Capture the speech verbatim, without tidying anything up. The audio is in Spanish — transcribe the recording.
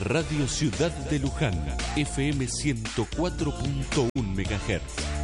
Radio Ciudad de Luján, F M ciento cuatro punto uno megahertz.